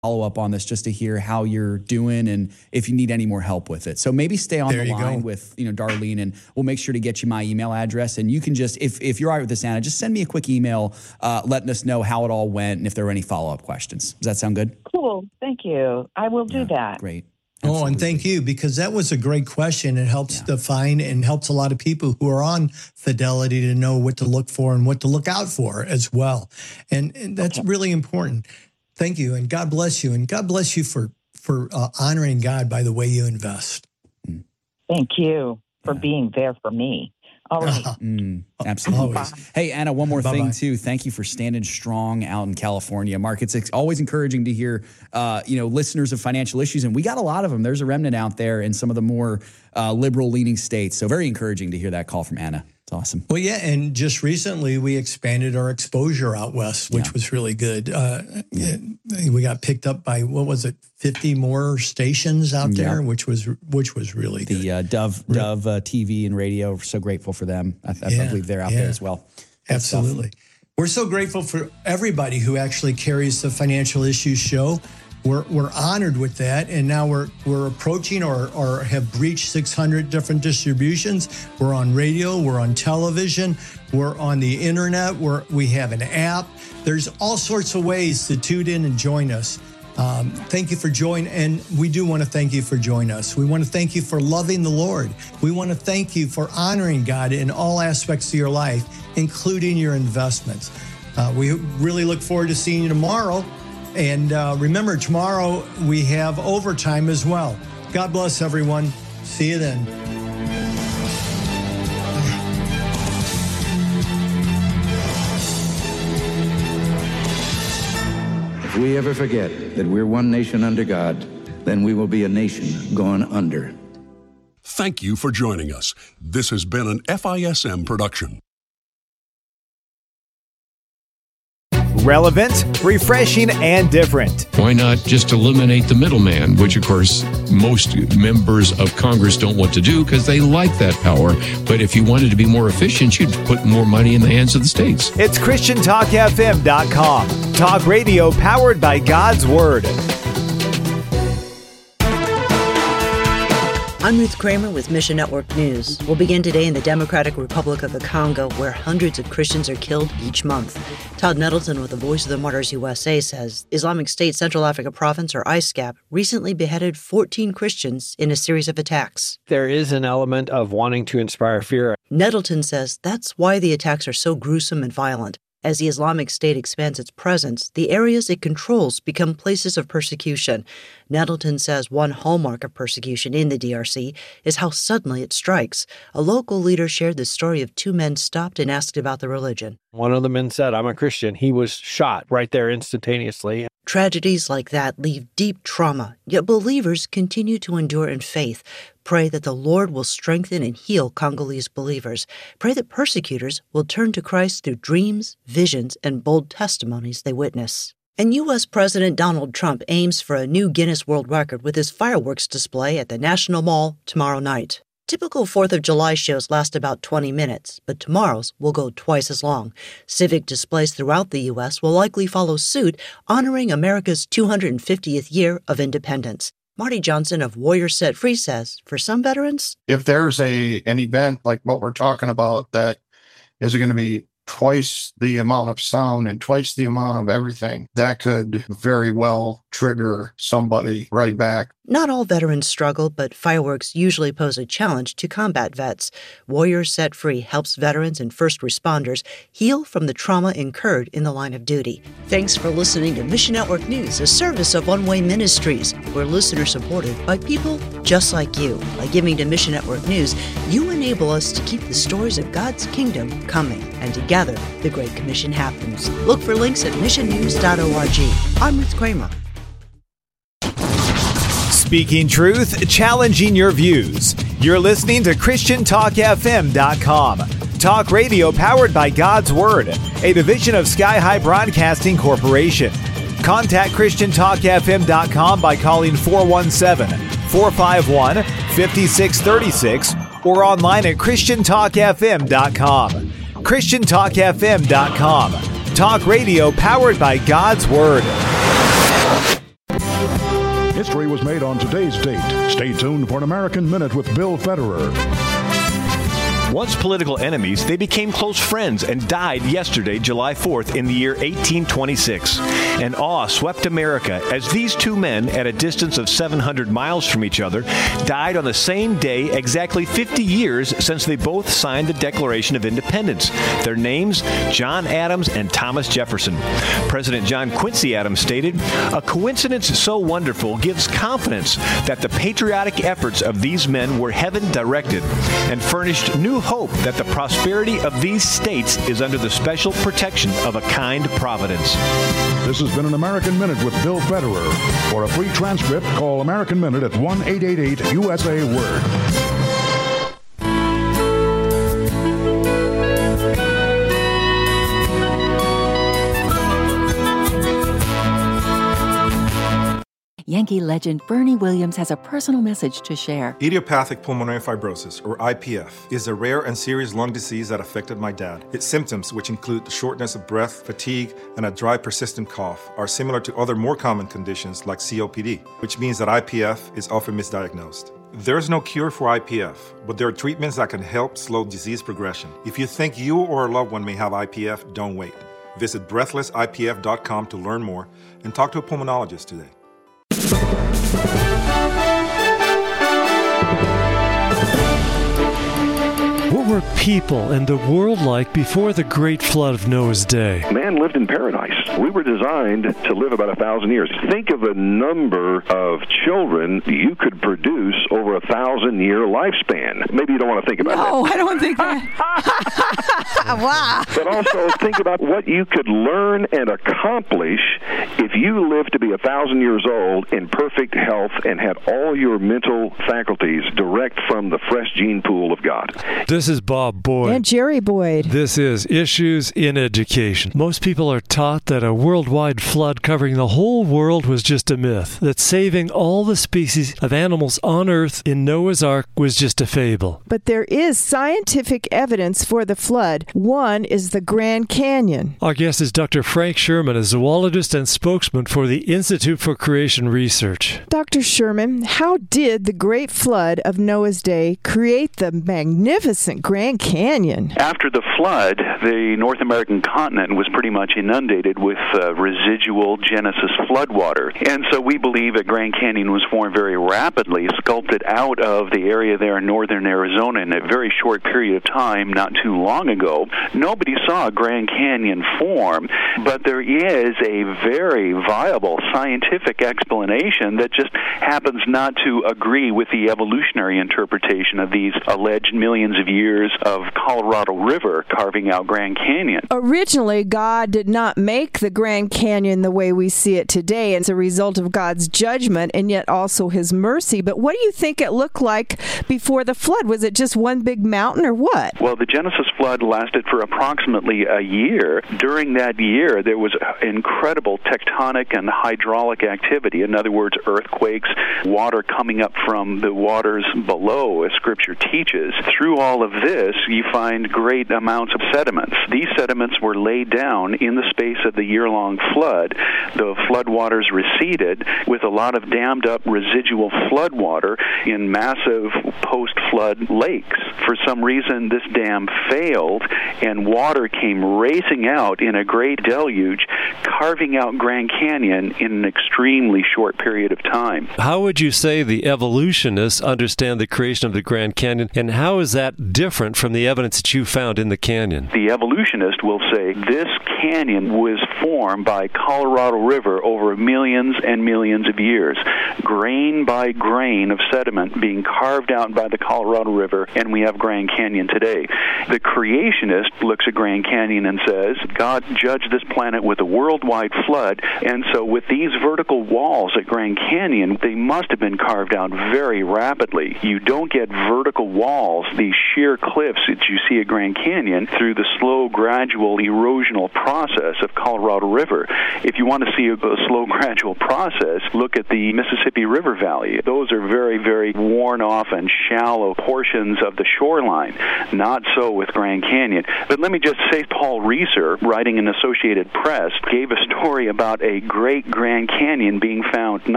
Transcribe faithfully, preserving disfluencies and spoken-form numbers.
follow up on this just to hear how you're doing and if you need any more help with it. So maybe stay on There the you line go. with, you know, Darlene, and we'll make sure to get you my email address. And you can just, if, if you're all right with this, Anna, just send me a quick email uh, letting us know how it all went and if there were any follow-up questions. Does that sound good? Cool. Thank you. I will do Yeah, that. Great. Oh, Absolutely. and thank you, because that was a great question. It helps Yeah. define and helps a lot of people who are on Fidelity to know what to look for and what to look out for as well. And, and that's Okay. really important. Thank you. And God bless you. And God bless you for, for uh, honoring God by the way you invest. Thank you for Yeah. being there for me. All right. Mm, absolutely. Always. Hey, Anna, one more Bye-bye. thing, too. Thank you for standing strong out in California. Mark, it's ex- always encouraging to hear, uh, you know, listeners of financial issues, and we got a lot of them. There's a remnant out there in some of the more uh, liberal-leaning states, so very encouraging to hear that call from Anna. It's awesome. Well, yeah, and just recently we expanded our exposure out west, which Yeah. was really good. Uh, yeah, we got picked up by, what was it, fifty more stations out Yeah. there, which was which was really good. The uh, Dove Dove uh, T V and radio, we're so grateful for them. I, I Yeah, believe they're out yeah. there as well. Good stuff. Absolutely. We're so grateful for everybody who actually carries the Financial Issues Show. We're we're honored with that, and now we're we're approaching or or have reached six hundred different distributions. We're on radio, we're on television, we're on the internet, we're we have an app. There's all sorts of ways to tune in and join us. Um, thank you for joining, and we do want to thank you for joining us. We want to thank you for loving the Lord. We want to thank you for honoring God in all aspects of your life, including your investments. Uh, we really look forward to seeing you tomorrow. And uh, remember, tomorrow we have overtime as well. God bless everyone. See you then. If we ever forget that we're one nation under God, then we will be a nation going under. Thank you for joining us. This has been an F I S M production. Relevant, refreshing, and different. Why not just eliminate the middleman, which, of course, most members of Congress don't want to do because they like that power. But if you wanted to be more efficient, you'd put more money in the hands of the states. It's Christian Talk F M dot com. Talk radio powered by God's Word. I'm Ruth Kramer with Mission Network News. We'll begin today in the Democratic Republic of the Congo, where hundreds of Christians are killed each month. Todd Nettleton with the Voice of the Martyrs U S A says Islamic State Central Africa Province, or I S C A P, recently beheaded fourteen Christians in a series of attacks. There is an element of wanting to inspire fear. Nettleton says that's why the attacks are so gruesome and violent. As the Islamic State expands its presence, the areas it controls become places of persecution. Nettleton says one hallmark of persecution in the D R C is how suddenly it strikes. A local leader shared the story of two men stopped and asked about the religion. One of the men said, "I'm a Christian." He was shot right there instantaneously. Tragedies like that leave deep trauma, yet believers continue to endure in faith. Pray that the Lord will strengthen and heal Congolese believers. Pray that persecutors will turn to Christ through dreams, visions, and bold testimonies they witness. And U S President Donald Trump aims for a new Guinness World Record with his fireworks display at the National Mall tomorrow night. Typical fourth of July shows last about twenty minutes, but tomorrow's will go twice as long. Civic displays throughout the U S will likely follow suit, honoring America's two hundred fiftieth year of independence. Marty Johnson of Warriors Set Free says, for some veterans, if there's a an event like what we're talking about that is going to be twice the amount of sound and twice the amount of everything, that could very well trigger somebody right back. not all veterans struggle, but fireworks usually pose a challenge to combat vets. Warriors Set Free helps veterans and first responders heal from the trauma incurred in the line of duty. Thanks for listening to Mission Network News, a service of One Way Ministries. We're listener supported by people just like you. By giving to Mission Network News, you enable us to keep the stories of God's kingdom coming, and together the Great Commission happens. Look for links at mission news dot org. I'm Ruth Kramer. Speaking truth, challenging your views. You're listening to Christian Talk F M dot com. Talk radio powered by God's Word, a division of Sky High Broadcasting Corporation. Contact Christian Talk F M dot com by calling four one seven, four five one, five six three six or online at Christian Talk F M dot com. Christian Talk F M dot com. Talk radio powered by God's Word. History was made on today's date. Stay tuned for an American Minute with Bill Federer. Once political enemies, they became close friends and died yesterday, July fourth, in the year eighteen twenty-six. And awe swept America as these two men, at a distance of seven hundred miles from each other, died on the same day exactly fifty years since they both signed the Declaration of Independence. Their names, John Adams and Thomas Jefferson. President John Quincy Adams stated, "A coincidence so wonderful gives confidence that the patriotic efforts of these men were heaven-directed and furnished new hope that the prosperity of these states is under the special protection of a kind providence." This has been an American Minute with Bill Federer. For a free transcript, call American Minute at one eight eight eight U S A Word. Yankee legend Bernie Williams has a personal message to share. Idiopathic pulmonary fibrosis, or I P F, is a rare and serious lung disease that affected my dad. Its symptoms, which include shortness of breath, fatigue, and a dry, persistent cough, are similar to other more common conditions like C O P D, which means that I P F is often misdiagnosed. There is no cure for I P F, but there are treatments that can help slow disease progression. If you think you or a loved one may have I P F, don't wait. Visit breathless I P F dot com to learn more and talk to a pulmonologist today. What were people and the world like before the great flood of Noah's day? Man lived in paradise. We were designed to live about a thousand years. Think of the number of children you could produce over a thousand year lifespan. Maybe you don't want to think about that. No, I don't think that. Wow. But also think about what you could learn and accomplish if you lived to be a thousand years old in perfect health and had all your mental faculties direct from the fresh gene pool of God. This is Bob Boyd. And Jerry Boyd. This is Issues in Education. Most people are taught that a worldwide flood covering the whole world was just a myth, that saving all the species of animals on Earth in Noah's Ark was just a fable. But there is scientific evidence for the flood. One is the Grand Canyon. Our guest is Doctor Frank Sherman, a zoologist and spokesman for the Institute for Creation Research. Doctor Sherman, how did the great flood of Noah's day create the magnificent Grand Canyon? After the flood, the North American continent was pretty much inundated with uh, residual Genesis floodwater. And so we believe a Grand Canyon was formed very rapidly, sculpted out of the area there in northern Arizona in a very short period of time, not too long ago. Nobody saw a Grand Canyon form, but there is a very viable scientific explanation that just happens not to agree with the evolutionary interpretation of these alleged millions of years of Colorado River carving out Grand Canyon. Originally, God did not make the Grand Canyon the way we see it today as a result of God's judgment and yet also his mercy. But what do you think it looked like before the flood? Was it just one big mountain or what? Well, the Genesis flood lasted for approximately a year. During that year, there was incredible tectonic and hydraulic activity. In other words, earthquakes, water coming up from the waters below, as Scripture teaches. Through all of this, you find great amounts of sediments. These sediments were laid down in the space of the year-long flood. The flood waters receded with a lot of dammed up residual flood water in massive post-flood lakes. For some reason, this dam failed, and water came racing out in a great deluge, carving out Grand Canyon in an extremely short period of time. How would you say the evolutionists understand the creation of the Grand Canyon, and how is that different from the evidence that you found in the canyon? The evolutionist will say this canyon was formed by Colorado River over millions and millions of years, grain by grain of sediment being carved out by the Colorado River, and we have Grand Canyon today. The creationist looks at Grand Canyon and says, God judged this planet with a worldwide flood, and so with these vertical walls at Grand Canyon, they must have been carved out very rapidly. You don't get vertical walls, these sheer cliffs that you see at Grand Canyon, through the slow, gradual, erosional process of Colorado River. If you want to see a, a slow, gradual process, look at the Mississippi River Valley. Those are very, very worn off and shallow portions of the shoreline. Not so with Grand Canyon. But let me just say, Paul Reeser, writing in Associated Press, gave a story about a great Grand Canyon being found